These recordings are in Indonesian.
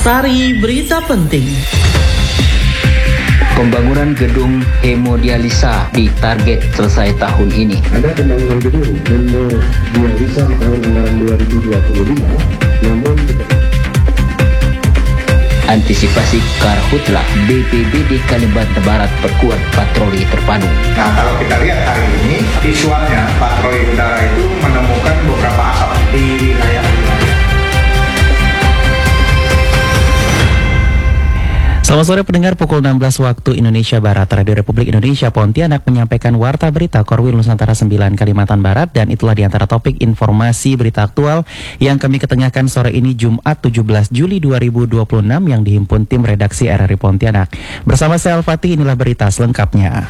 Sari Berita Penting. Pembangunan gedung hemodialisa ditarget selesai tahun ini. Ada pembangunan gedung hemodialisa di tahun anggaran 2025, namun Antisipasi karhutla, BPBD Kalimantan Barat perkuat patroli terpadu. Nah, kalau kita lihat hari ini, visualnya patroli udara itu menemukan beberapa asap di wilayah. Selamat sore pendengar, pukul 16 waktu Indonesia Barat. Radio Republik Indonesia Pontianak menyampaikan Warta Berita Korwil Nusantara 9 Kalimantan Barat. Dan itulah diantara topik informasi berita aktual yang kami ketengahkan sore ini Jumat 17 Juli 2026 yang dihimpun tim redaksi RRI Pontianak. Bersama saya Al-Fatih, inilah berita selengkapnya.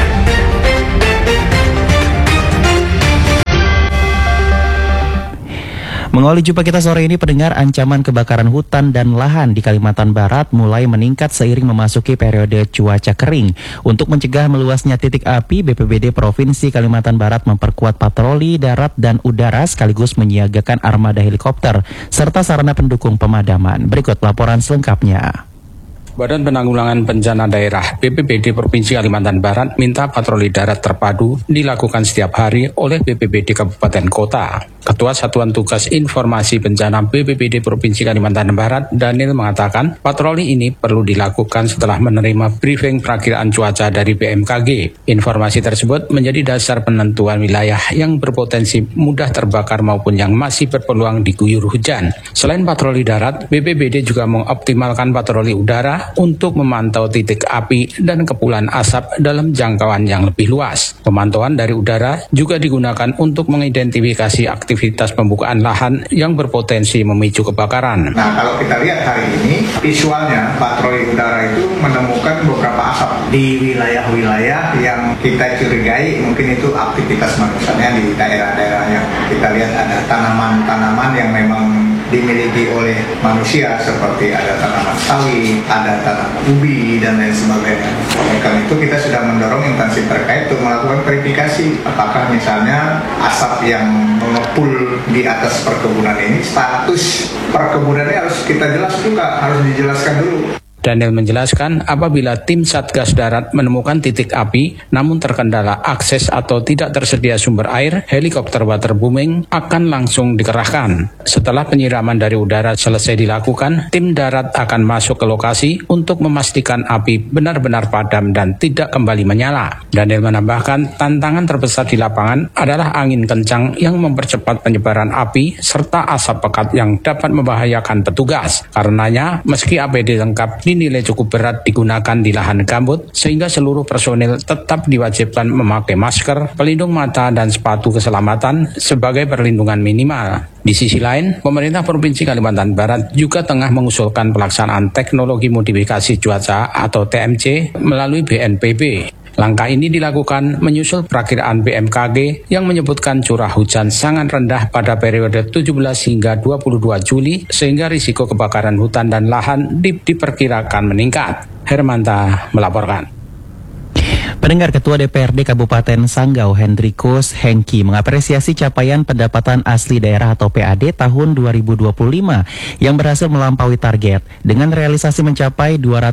Mengawali jumpa kita sore ini, pendengar, ancaman kebakaran hutan dan lahan di Kalimantan Barat mulai meningkat seiring memasuki periode cuaca kering. Untuk mencegah meluasnya titik api, BPBD Provinsi Kalimantan Barat memperkuat patroli darat dan udara sekaligus menyiagakan armada helikopter serta sarana pendukung pemadaman. Berikut laporan selengkapnya. Badan Penanggulangan Bencana Daerah BPBD Provinsi Kalimantan Barat minta patroli darat terpadu dilakukan setiap hari oleh BPBD Kabupaten Kota. Ketua Satuan Tugas Informasi Bencana BPBD Provinsi Kalimantan Barat, Daniel, mengatakan patroli ini perlu dilakukan setelah menerima briefing perakiraan cuaca dari BMKG. Informasi tersebut menjadi dasar penentuan wilayah yang berpotensi mudah terbakar maupun yang masih berpeluang diguyur hujan. Selain patroli darat, BPBD juga mengoptimalkan patroli udara untuk memantau titik api dan kepulan asap dalam jangkauan yang lebih luas. Pemantauan dari udara juga digunakan untuk mengidentifikasi aktivitas pembukaan lahan yang berpotensi memicu kebakaran. Nah, kalau kita lihat hari ini, visualnya patroli udara itu menemukan beberapa asap di wilayah-wilayah yang kita curigai mungkin itu aktivitas manusianya di daerah-daerah yang kita lihat ada tanaman-tanaman yang memang dimiliki oleh manusia, seperti ada tanaman sawit, ada tanaman ubi, dan lain sebagainya. Oleh karena itu kita sudah mendorong instansi terkait untuk melakukan verifikasi apakah misalnya asap yang mengepul di atas perkebunan ini, status perkebunannya harus kita jelas juga, harus dijelaskan dulu. Daniel menjelaskan apabila tim Satgas Darat menemukan titik api namun terkendala akses atau tidak tersedia sumber air, helikopter waterbooming akan langsung dikerahkan. Setelah penyiraman dari udara selesai dilakukan, tim darat akan masuk ke lokasi untuk memastikan api benar-benar padam dan tidak kembali menyala. Daniel menambahkan tantangan terbesar di lapangan adalah angin kencang yang mempercepat penyebaran api serta asap pekat yang dapat membahayakan petugas. Karenanya, meski APD lengkap dinilai cukup berat digunakan di lahan gambut, sehingga seluruh personil tetap diwajibkan memakai masker, pelindung mata, dan sepatu keselamatan sebagai perlindungan minimal. Di sisi lain, pemerintah Provinsi Kalimantan Barat juga tengah mengusulkan pelaksanaan teknologi modifikasi cuaca atau TMC melalui BNPB. Langkah ini dilakukan menyusul perakiraan BMKG yang menyebutkan curah hujan sangat rendah pada periode 17 hingga 22 Juli sehingga risiko kebakaran hutan dan lahan diperkirakan meningkat. Hermanta melaporkan. Pendengar, Ketua DPRD Kabupaten Sanggau Hendrikus Hengki mengapresiasi capaian pendapatan asli daerah atau PAD tahun 2025 yang berhasil melampaui target dengan realisasi mencapai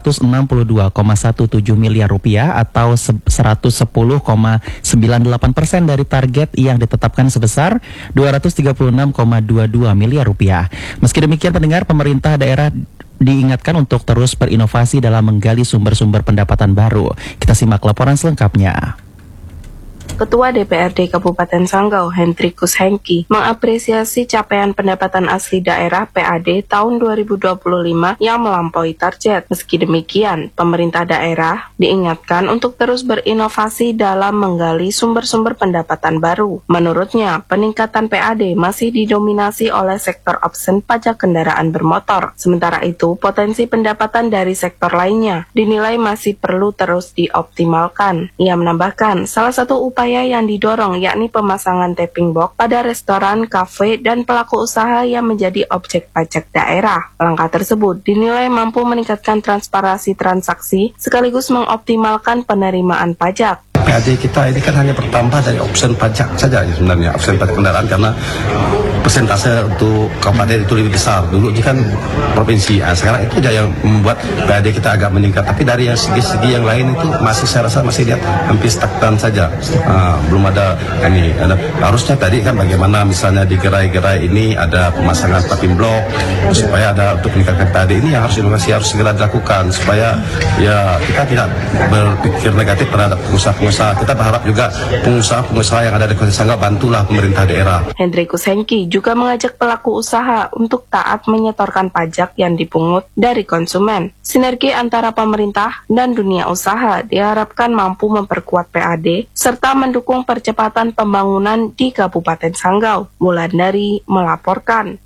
262,17 miliar rupiah atau 110,98% dari target yang ditetapkan sebesar 236,22 miliar rupiah. Meski demikian, pendengar, pemerintah daerah diingatkan untuk terus berinovasi dalam menggali sumber-sumber pendapatan baru. Kita simak laporan selengkapnya. Ketua DPRD Kabupaten Sanggau Hendrikus Hengki mengapresiasi capaian pendapatan asli daerah PAD tahun 2025 yang melampaui target. Meski demikian, pemerintah daerah diingatkan untuk terus berinovasi dalam menggali sumber-sumber pendapatan baru. Menurutnya, peningkatan PAD masih didominasi oleh sektor absen pajak kendaraan bermotor. Sementara itu, potensi pendapatan dari sektor lainnya dinilai masih perlu terus dioptimalkan. Ia menambahkan, salah satu upaya yang didorong yakni pemasangan tapping box pada restoran, kafe, dan pelaku usaha yang menjadi objek pajak daerah. Langkah tersebut dinilai mampu meningkatkan transparansi transaksi sekaligus mengoptimalkan penerimaan pajak. PAD kita ini kan hanya bertambah dari opsi pajak saja sebenarnya, opsi pajak kendaraan, karena persentase untuk kabupaten itu lebih besar. Dulu ini kan provinsi, sekarang itu aja yang membuat PAD kita agak meningkat. Tapi dari yang segi-segi yang lain itu masih, saya rasa masih lihat hampir stagnan saja. Belum ada ini. Harusnya tadi kan bagaimana misalnya di gerai-gerai ini ada pemasangan parking block supaya ada untuk meningkatkan PAD ini, yang harus segera dilakukan supaya ya kita tidak berpikir negatif terhadap pengusaha-pengusaha. Kita berharap juga pengusaha-pengusaha yang ada di Kabupaten Sanggau bantulah pemerintah daerah. Hendrikus Hengki juga mengajak pelaku usaha untuk taat menyetorkan pajak yang dipungut dari konsumen. Sinergi antara pemerintah dan dunia usaha diharapkan mampu memperkuat PAD serta mendukung percepatan pembangunan di Kabupaten Sanggau. Wulandari melaporkan.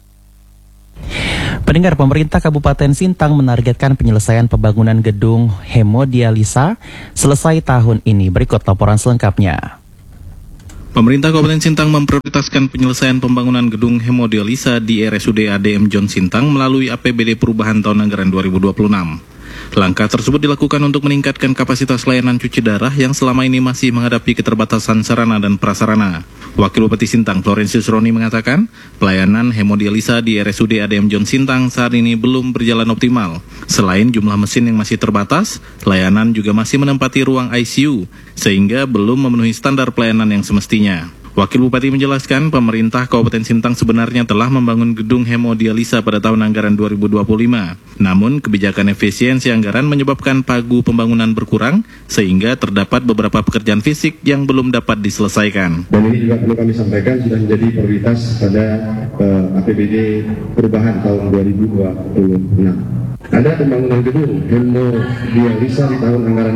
Pendengar, pemerintah Kabupaten Sintang menargetkan penyelesaian pembangunan gedung hemodialisa selesai tahun ini. Berikut laporan selengkapnya. Pemerintah Kabupaten Sintang memprioritaskan penyelesaian pembangunan gedung hemodialisa di RSUD ADM John Sintang melalui APBD perubahan tahun anggaran 2026. Langkah tersebut dilakukan untuk meningkatkan kapasitas layanan cuci darah yang selama ini masih menghadapi keterbatasan sarana dan prasarana. Wakil Bupati Sintang Florensius Roni mengatakan, pelayanan hemodialisa di RSUD ADM John Sintang saat ini belum berjalan optimal. Selain jumlah mesin yang masih terbatas, layanan juga masih menempati ruang ICU, sehingga belum memenuhi standar pelayanan yang semestinya. Wakil Bupati menjelaskan, pemerintah Kabupaten Sintang sebenarnya telah membangun gedung hemodialisa pada tahun anggaran 2025. Namun, kebijakan efisiensi anggaran menyebabkan pagu pembangunan berkurang, sehingga terdapat beberapa pekerjaan fisik yang belum dapat diselesaikan. Dan ini juga perlu kami sampaikan sudah menjadi prioritas pada APBD perubahan tahun 2026. Ada pembangunan gedung hemodialisa di tahun anggaran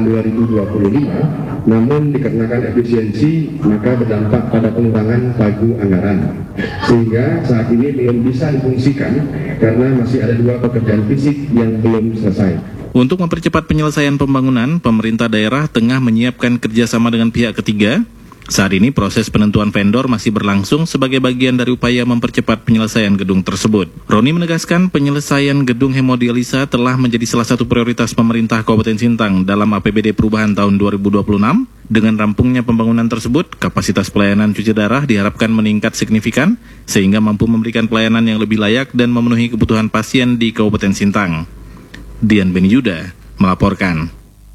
2025, namun dikarenakan efisiensi maka berdampak pada pengurangan pagu anggaran, sehingga saat ini belum bisa difungsikan karena masih ada 2 pekerjaan fisik yang belum selesai. Untuk mempercepat penyelesaian pembangunan, pemerintah daerah tengah menyiapkan kerjasama dengan pihak ketiga. Saat ini proses penentuan vendor masih berlangsung sebagai bagian dari upaya mempercepat penyelesaian gedung tersebut. Roni menegaskan penyelesaian gedung hemodialisa telah menjadi salah satu prioritas pemerintah Kabupaten Sintang dalam APBD perubahan tahun 2026. Dengan rampungnya pembangunan tersebut, kapasitas pelayanan cuci darah diharapkan meningkat signifikan sehingga mampu memberikan pelayanan yang lebih layak dan memenuhi kebutuhan pasien di Kabupaten Sintang. Dian Beni Yuda melaporkan.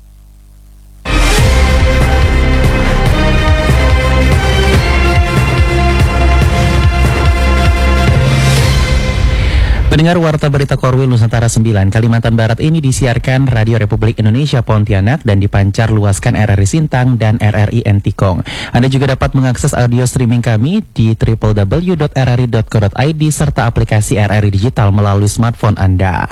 Pendengar Warta Berita Korwil Nusantara 9, Kalimantan Barat ini disiarkan Radio Republik Indonesia Pontianak dan dipancar luaskan RRI Sintang dan RRI Entikong. Anda juga dapat mengakses audio streaming kami di www.rri.co.id serta aplikasi RRI Digital melalui smartphone Anda.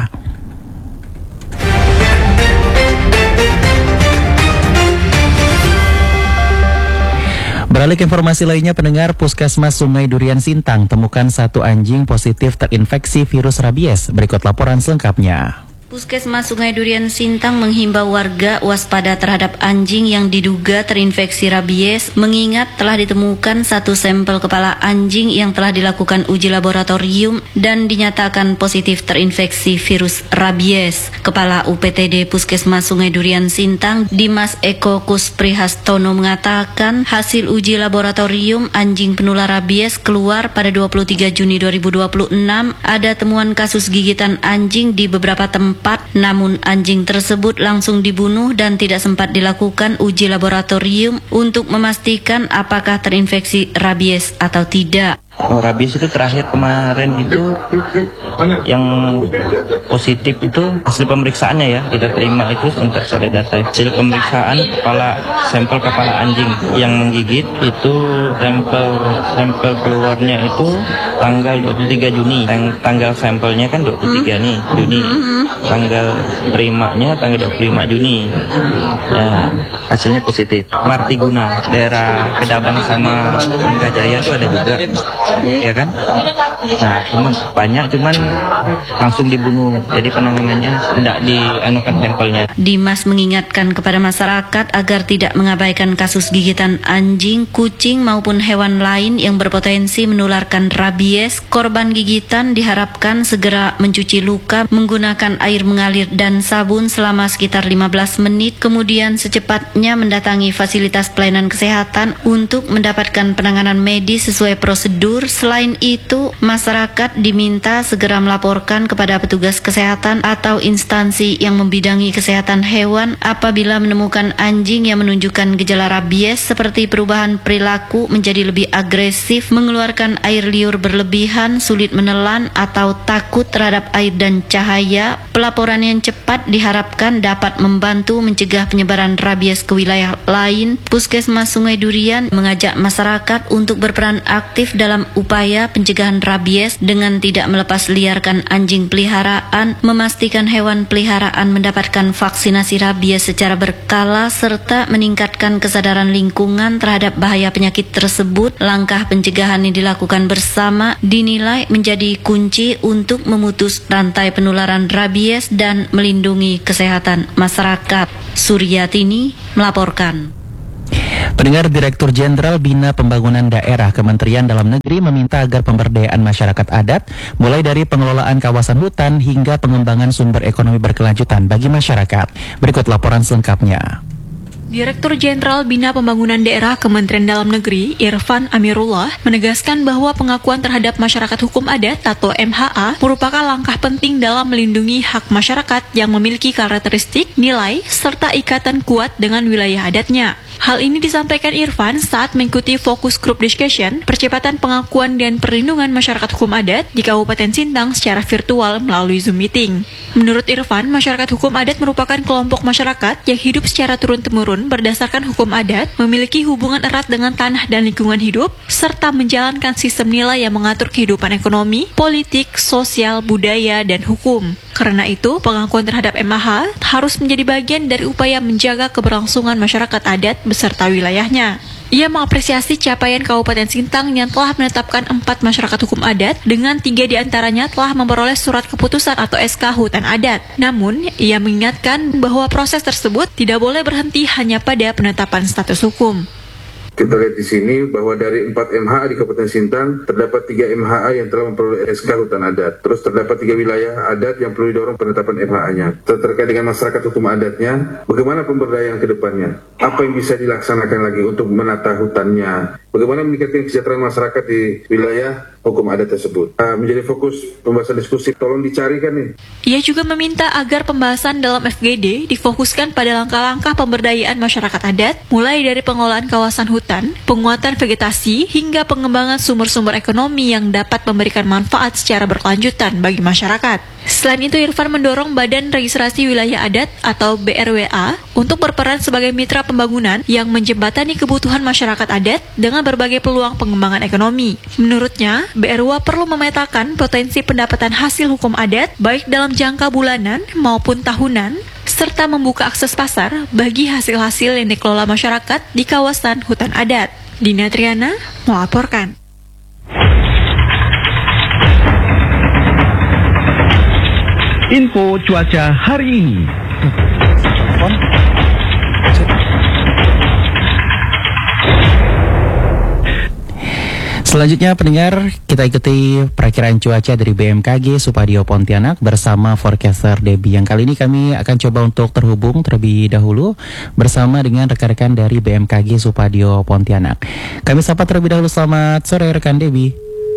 Beralih ke informasi lainnya, pendengar, Puskesmas Sungai Durian Sintang temukan 1 anjing positif terinfeksi virus rabies. Berikut laporan selengkapnya. Puskesmas Sungai Durian Sintang menghimbau warga waspada terhadap anjing yang diduga terinfeksi rabies, mengingat telah ditemukan 1 sampel kepala anjing yang telah dilakukan uji laboratorium dan dinyatakan positif terinfeksi virus rabies. Kepala UPTD Puskesmas Sungai Durian Sintang, Dimas Eko Kusprihastono mengatakan hasil uji laboratorium anjing penular rabies keluar pada 23 Juni 2026. Ada temuan kasus gigitan anjing di beberapa tempat, namun anjing tersebut langsung dibunuh dan tidak sempat dilakukan uji laboratorium untuk memastikan apakah terinfeksi rabies atau tidak. Rabies itu terakhir kemarin itu yang positif itu hasil pemeriksaannya ya, kita terima itu untuk ada data hasil pemeriksaan sampel kepala anjing yang menggigit itu sampel keluarnya itu tanggal 23 Juni, tanggal sampelnya kan 23 nih Juni, tanggal terimanya tanggal 25 Juni. Nah, hasilnya positif. Martiguna daerah Kedabang sama Gajaya itu ada juga, ya kan? Nah, cuman langsung dibunuh. Jadi penanganannya tidak dianukan sampelnya. Dimas mengingatkan kepada masyarakat agar tidak mengabaikan kasus gigitan anjing, kucing maupun hewan lain yang berpotensi menularkan rabies. Korban gigitan diharapkan segera mencuci luka menggunakan air mengalir dan sabun selama sekitar 15 menit, kemudian secepatnya mendatangi fasilitas pelayanan kesehatan untuk mendapatkan penanganan medis sesuai prosedur. Selain itu, masyarakat diminta segera melaporkan kepada petugas kesehatan atau instansi yang membidangi kesehatan hewan apabila menemukan anjing yang menunjukkan gejala rabies seperti perubahan perilaku menjadi lebih agresif, mengeluarkan air liur berlebihan, sulit menelan atau takut terhadap air dan cahaya. Pelaporan yang cepat diharapkan dapat membantu mencegah penyebaran rabies ke wilayah lain. Puskesmas Sungai Durian mengajak masyarakat untuk berperan aktif dalam upaya pencegahan rabies dengan tidak melepas liarkan anjing peliharaan, memastikan hewan peliharaan mendapatkan vaksinasi rabies secara berkala, serta meningkatkan kesadaran lingkungan terhadap bahaya penyakit tersebut. Langkah pencegahan yang dilakukan bersama dinilai menjadi kunci untuk memutus rantai penularan rabies dan melindungi kesehatan masyarakat. Suryatini melaporkan. Pendengar, Direktur Jenderal Bina Pembangunan Daerah Kementerian Dalam Negeri meminta agar pemberdayaan masyarakat adat mulai dari pengelolaan kawasan hutan hingga pengembangan sumber ekonomi berkelanjutan bagi masyarakat. Berikut laporan selengkapnya. Direktur Jenderal Bina Pembangunan Daerah Kementerian Dalam Negeri, Irfan Amirullah, menegaskan bahwa pengakuan terhadap masyarakat hukum adat atau MHA merupakan langkah penting dalam melindungi hak masyarakat yang memiliki karakteristik, nilai, serta ikatan kuat dengan wilayah adatnya. Hal ini disampaikan Irfan saat mengikuti fokus group discussion percepatan pengakuan dan perlindungan masyarakat hukum adat di Kabupaten Sintang secara virtual melalui Zoom meeting. Menurut Irfan, masyarakat hukum adat merupakan kelompok masyarakat yang hidup secara turun-temurun berdasarkan hukum adat, memiliki hubungan erat dengan tanah dan lingkungan hidup, serta menjalankan sistem nilai yang mengatur kehidupan ekonomi, politik, sosial, budaya, dan hukum. Karena itu, pengakuan terhadap MHA harus menjadi bagian dari upaya menjaga keberlangsungan masyarakat adat beserta wilayahnya. Ia mengapresiasi capaian Kabupaten Sintang yang telah menetapkan 4 masyarakat hukum adat, dengan 3 diantaranya telah memperoleh surat keputusan atau SK hutan adat. Namun, ia mengingatkan bahwa proses tersebut tidak boleh berhenti hanya pada penetapan status hukum. Kita lihat di sini bahwa dari 4 MHA di Kabupaten Sintang, terdapat 3 MHA yang telah memperoleh SK hutan adat. Terus terdapat 3 wilayah adat yang perlu didorong penetapan MHA-nya. Terkait dengan masyarakat hukum adatnya, bagaimana pemberdayaan ke depannya? Apa yang bisa dilaksanakan lagi untuk menata hutannya? Bagaimana meningkatkan kesejahteraan masyarakat di wilayah hukum adat tersebut? Menjadi fokus pembahasan diskusi, tolong dicarikan nih. Ia juga meminta agar pembahasan dalam FGD difokuskan pada langkah-langkah pemberdayaan masyarakat adat, mulai dari pengelolaan kawasan hutan, penguatan vegetasi, hingga pengembangan sumber-sumber ekonomi yang dapat memberikan manfaat secara berkelanjutan bagi masyarakat. Selain itu, Irfan mendorong Badan Registrasi Wilayah Adat atau BRWA untuk berperan sebagai mitra pembangunan yang menjembatani kebutuhan masyarakat adat dengan berbagai peluang pengembangan ekonomi. Menurutnya, BRWA perlu memetakan potensi pendapatan hasil hukum adat baik dalam jangka bulanan maupun tahunan, serta membuka akses pasar bagi hasil-hasil yang dikelola masyarakat di kawasan hutan adat. Dina Triana melaporkan. Info cuaca hari ini. Selanjutnya, pendengar, kita ikuti perakiraan cuaca dari BMKG Supadio Pontianak bersama forecaster Debbie. Yang kali ini kami akan coba untuk terhubung terlebih dahulu bersama dengan rekan-rekan dari BMKG Supadio Pontianak. Kami sapa terlebih dahulu. Selamat sore rekan Debbie.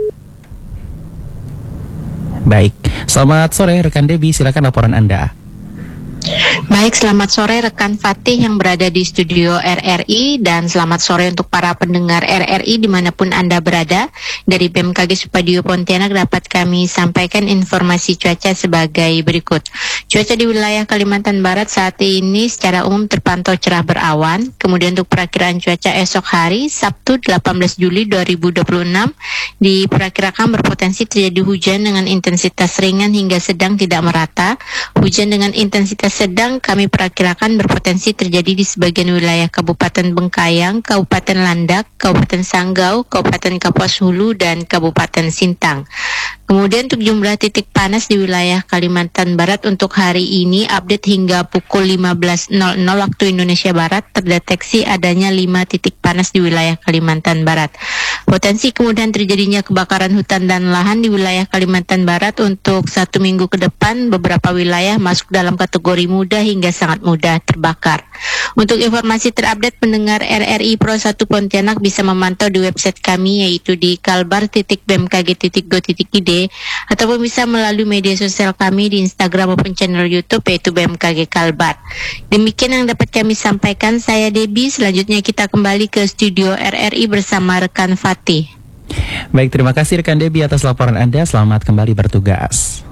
Baik, selamat sore rekan Debbie, silakan laporan Anda. Baik, selamat sore rekan Fatih yang berada di studio RRI, dan selamat sore untuk para pendengar RRI dimanapun Anda berada. Dari BMKG Supadio Pontianak dapat kami sampaikan informasi cuaca sebagai berikut. Cuaca di wilayah Kalimantan Barat saat ini secara umum terpantau cerah berawan. Kemudian untuk perakiraan cuaca esok hari Sabtu 18 Juli 2026 diperkirakan berpotensi terjadi hujan dengan intensitas ringan hingga sedang tidak merata. Hujan dengan intensitas sedang kami perkirakan berpotensi terjadi di sebagian wilayah Kabupaten Bengkayang, Kabupaten Landak, Kabupaten Sanggau, Kabupaten Kapuas Hulu, dan Kabupaten Sintang. Kemudian untuk jumlah titik panas di wilayah Kalimantan Barat untuk hari ini update hingga pukul 15.00 waktu Indonesia Barat terdeteksi adanya 5 titik panas di wilayah Kalimantan Barat. Potensi kemudian terjadinya kebakaran hutan dan lahan di wilayah Kalimantan Barat untuk 1 minggu ke depan beberapa wilayah masuk dalam kategori mudah hingga sangat mudah terbakar. Untuk informasi terupdate pendengar RRI Pro 1 Pontianak bisa memantau di website kami yaitu di kalbar.bmkg.go.id ataupun bisa melalui media sosial kami di Instagram maupun channel YouTube yaitu BMKG Kalbar. Demikian yang dapat kami sampaikan, saya Debbie. Selanjutnya kita kembali ke studio RRI bersama rekan Fatih. Baik, terima kasih rekan Debbie atas laporan Anda. Selamat kembali bertugas.